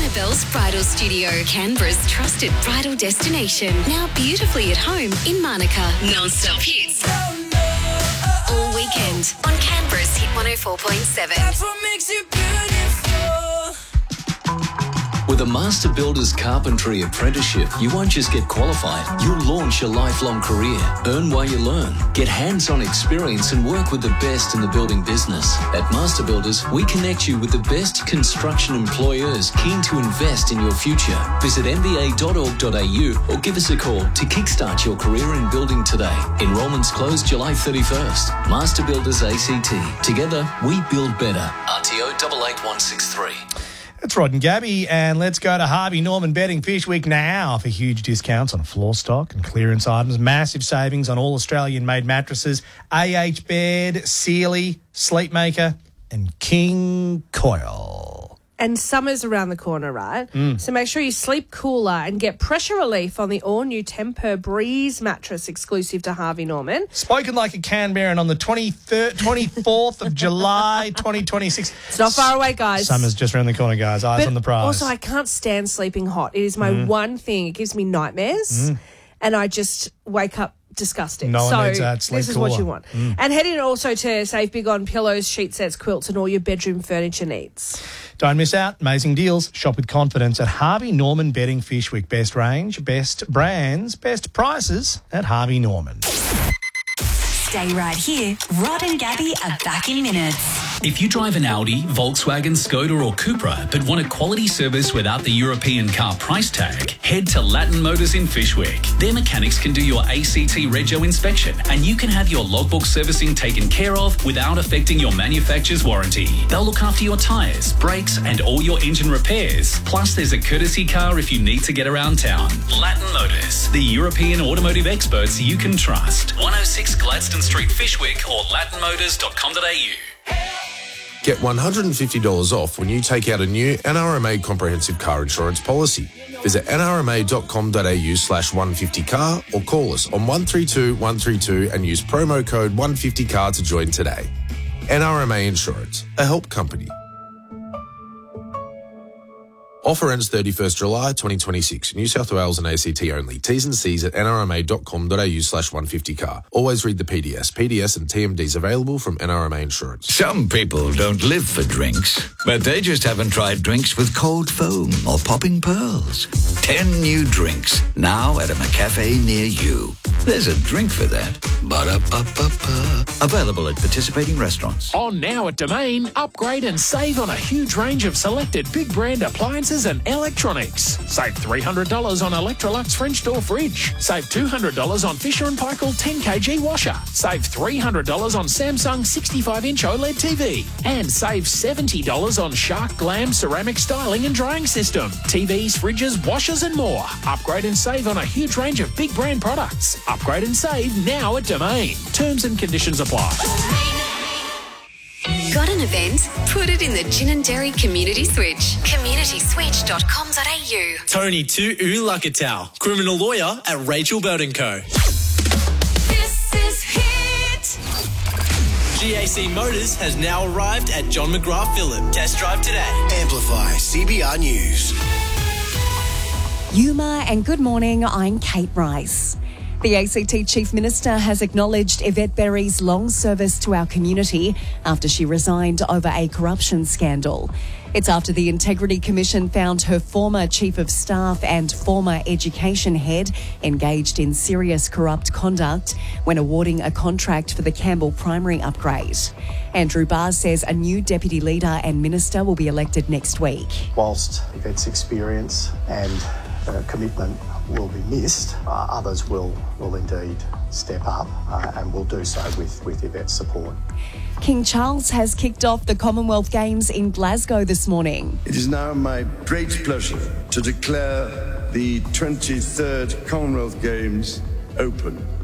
Annabelle's Bridal Studio, Canberra's trusted bridal destination. Now beautifully at home in Monica. Non-stop hits. All weekend on Canberra's Hit 104.7. That's what makes you beautiful. With a Master Builders Carpentry Apprenticeship, you won't just get qualified, you'll launch your lifelong career. Earn while you learn. Get hands-on experience and work with the best in the building business. At Master Builders, we connect you with the best construction employers keen to invest in your future. Visit mba.org.au or give us a call to kickstart your career in building today. Enrolments close July 31st. Master Builders ACT. Together, we build better. RTO 88163. That's Rod and Gabby, and let's go to Harvey Norman Bedding Fish Week now for huge discounts on floor stock and clearance items. Massive savings on all Australian-made mattresses, AH Bed, Sealy, Sleepmaker and King Coil. And summer's around the corner, right? So make sure you sleep cooler and get pressure relief on the all-new Temper Breeze mattress exclusive to Harvey Norman. Spoken like a Canberran on the 24th of July, 2026. It's not far away, guys. Summer's just around the corner, guys. Eyes on the prize. Also, I can't stand sleeping hot. It is my one thing. It gives me nightmares, and I just wake up disgusting. No one so needs that. Sleep this is cooler. what you want. And head in also to save big on pillows, sheet sets, quilts, and all your bedroom furniture needs. Don't miss out. Amazing deals. Shop with confidence at Harvey Norman Bedding Fish Week. Best range, best brands, best prices at Harvey Norman. Stay right here. Rod and Gabby are back in minutes. If you drive an Audi, Volkswagen, Skoda or Cupra but want a quality service without the European car price tag, head to Latin Motors in Fishwick. Their mechanics can do your ACT Rego inspection and you can have your logbook servicing taken care of without affecting your manufacturer's warranty. They'll look after your tyres, brakes and all your engine repairs. Plus there's a courtesy car if you need to get around town. Latin Motors, the European automotive experts you can trust. 106 Gladstone Street, Fishwick or latinmotors.com.au. Get $150 off when you take out a new NRMA comprehensive car insurance policy. Visit nrma.com.au/150car or call us on 132 132 and use promo code 150car to join today. NRMA Insurance, a help company. Offer ends 31st July 2026. New South Wales and ACT only. T's and C's at nrma.com.au/150car. Always read the PDS. PDS and TMDs available from NRMA Insurance. Some people don't live for drinks, but they just haven't tried drinks with cold foam or popping pearls. 10 new drinks now at a McCafe near you. There's a drink for that. Ba-da-ba-ba-ba. Available at participating restaurants. On now at Domain, upgrade and save on a huge range of selected big brand appliances and electronics. Save $300 on Electrolux French door fridge. Save $200 on Fisher & Paykel 10kg washer. Save $300 on Samsung 65-inch OLED TV. And save $70 on Shark Glam ceramic styling and drying system. TVs, fridges, washers and more. Upgrade and save on a huge range of big brand products. Upgrade and save now at Domain. Terms and conditions apply. Got an event? Put it in the Gin and Dairy Community Switch. communityswitch.com.au. Tony Tu Lakatau, criminal lawyer at Rachel Bird & Co. This is Hit. GAC Motors has now arrived at John McGrath Phillip. Test drive today. Amplify CBR News. Yuma and good morning, I'm Kate Rice. The ACT Chief Minister has acknowledged Yvette Berry's long service to our community after she resigned over a corruption scandal. It's after the Integrity Commission found her former Chief of Staff and former Education Head engaged in serious corrupt conduct when awarding a contract for the Campbell Primary upgrade. Andrew Barr says a new Deputy Leader and Minister will be elected next week. Whilst Yvette's experience and commitment will be missed, others will indeed step up and will do so with Yvette's support. King Charles has kicked off the Commonwealth Games in Glasgow this morning. It is now my great pleasure to declare the 23rd Commonwealth Games open.